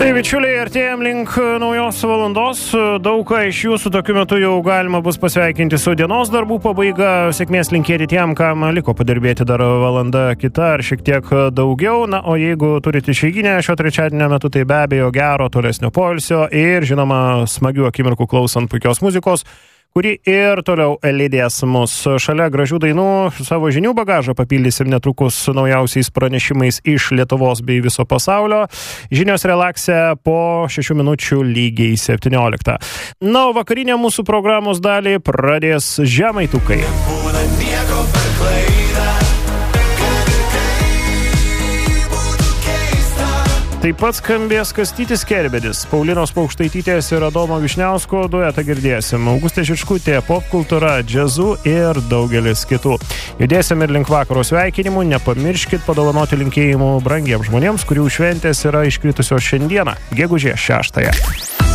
Tai bičiuliai, artėjom link naujos valandos. Daug ką iš jūsų tokiu metu jau galima bus pasveikinti su dienos darbų pabaiga. Sėkmės linkėti tiem, kam liko padirbėti dar valanda kita ar šiek tiek daugiau. Na, o jeigu turite išeiginę šio trečiadienio metu, tai be abejo gero tolesnio poilsio ir, žinoma, smagių akimirkų klausant puikios muzikos, kuri ir toliau lydės mus. Šalia gražių dainų savo žinių bagažą papildysim netrukus naujausiais pranešimais iš Lietuvos bei viso pasaulio. Žinios relakse po 6 minučių lygiai 17. Na, o vakarinė mūsų programos dalį pradės Žemaitukai. Taip pat skambės Kastytis Kerbedis, Paulinos Paukštaitytės ir Adomo Višniausko duetą girdėsim. Augustė Žičkutė, popkultūra, džiazu ir daugelis kitų. Judėsim ir link vakaro sveikinimų. Nepamirškit padovanoti linkėjimų brangiems žmonėms, kurių šventės yra iškritusios šiandieną, gegužės 6.